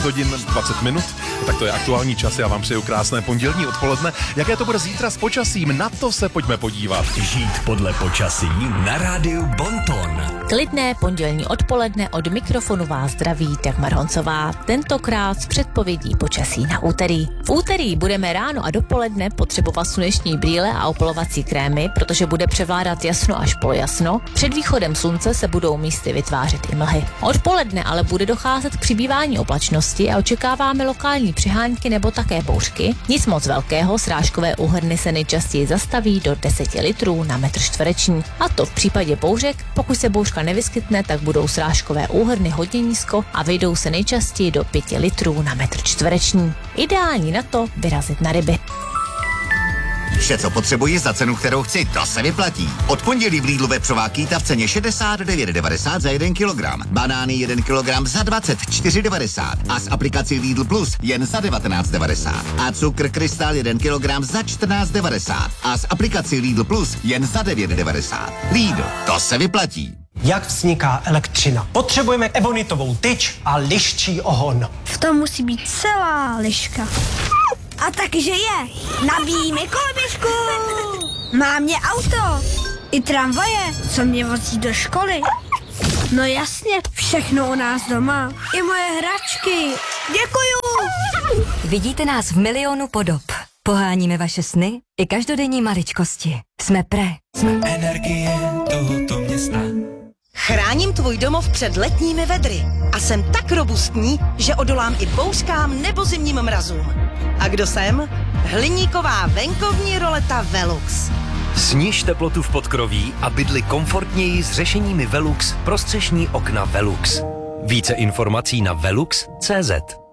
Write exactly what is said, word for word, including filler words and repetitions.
hodin dvacet minut. Tak to je aktuální čas, já vám přeju krásné pondělní odpoledne. Jaké to bude zítra s počasím, na to se pojďme podívat. Žít podle počasí na rádiu Bonton. Klidné pondělní odpoledne, od mikrofonu vás zdraví Dagmar Honcová, tentokrát s předpovědí počasí na úterý. V úterý budeme ráno a dopoledne potřebovat sluneční brýle a opalovací krémy, protože bude převládat jasno až polojasno. Před východem slunce se budou místy vytvářet i mlhy. Odpoledne ale bude docházet k přibývání oblačnosti a očekáváme lokální přihánky nebo také bouřky. Nic moc velkého, srážkové úhrny se nejčastěji zastaví do deseti litrů na metr čtvereční. A to v případě bouřek, pokud se bouřka nevyskytne, tak budou srážkové úhrny hodně nízko a vyjdou se nejčastěji do pěti litrů na metr čtvereční. Ideální na to vyrazit na ryby. Vše, co potřebuji za cenu, kterou chci, to se vyplatí. Od pondělí v Lidlu vepřová kýta v ceně šedesát devět devadesát za jeden kilogram. Banány jeden kilogram za dvacet čtyři devadesát. A s aplikací Lidl Plus jen za devatenáct devadesát. A cukr Krystal jeden kilogram za čtrnáct devadesát. A s aplikací Lidl Plus jen za devět devadesát. Lidl, to se vyplatí. Jak vzniká elektřina? Potřebujeme ebonitovou tyč a liščí ohon. V tom musí být celá liška. A takže je. Nabíjí mi koloběžku. Má mě auto. I tramvaje, co mě vozí do školy. No jasně, všechno u nás doma. I moje hračky. Děkuju. Vidíte nás v milionu podob. Poháníme vaše sny i každodenní maličkosti. Jsme Pre. Jsme Energie tohoto města. Chráním tvůj domov před letními vedry a jsem tak robustní, že odolám i bouřkám nebo zimním mrazům. A kdo jsem? Hliníková venkovní roleta Velux. Sniž teplotu v podkroví a bydli komfortněji s řešeními Velux pro střešní okna Velux. Více informací na velux tečka cé zet.